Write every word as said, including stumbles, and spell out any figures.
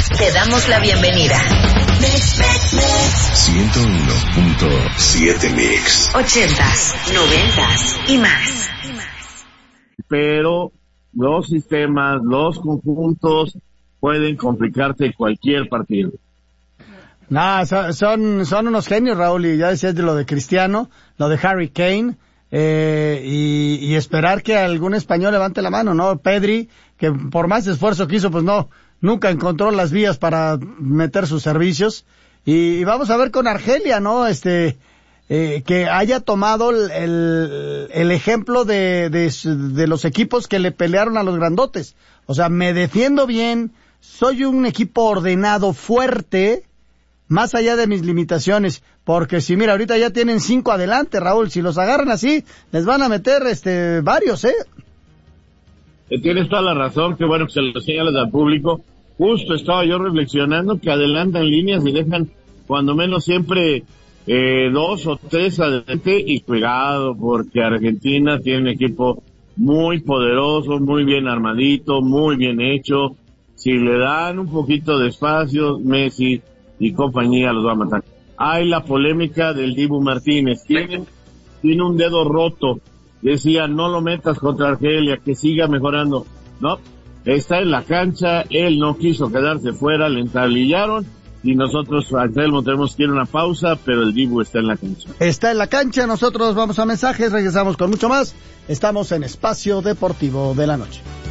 Te damos la bienvenida. ciento uno punto siete Mix. Ochentas, noventas y más. Pero los sistemas, los conjuntos pueden complicarte cualquier partido. Nah, son, son unos genios, Raúl, y ya decías de lo de Cristiano, lo de Harry Kane, eh, y, y esperar que algún español levante la mano, ¿no? Pedri, que por más esfuerzo que hizo, pues no, nunca encontró las vías para meter sus servicios. Y, y vamos a ver con Argelia, ¿no? Este, eh, que haya tomado el, el, el ejemplo de, de, de los equipos que le pelearon a los grandotes. O sea, me defiendo bien, soy un equipo ordenado, fuerte, más allá de mis limitaciones, porque si mira, ahorita ya tienen cinco adelante, Raúl, si los agarran así, les van a meter este varios, ¿eh? Eh, Tienes toda la razón, que bueno que se lo señalas al público. Justo estaba yo reflexionando que adelantan líneas y dejan cuando menos siempre eh, dos o tres adelante, y cuidado, porque Argentina tiene un equipo muy poderoso, muy bien armadito, muy bien hecho. Si le dan un poquito de espacio, Messi y compañía los va a matar. Hay la polémica del Dibu Martínez. Tiene, tiene un dedo roto. Decía, no lo metas contra Argelia, que siga mejorando. No, está en la cancha, él no quiso quedarse fuera, le entablillaron, y nosotros, Anselmo, tenemos que ir a una pausa, pero el Dibu está en la cancha. Está en la cancha, nosotros vamos a mensajes, regresamos con mucho más. Estamos en Espacio Deportivo de la Noche.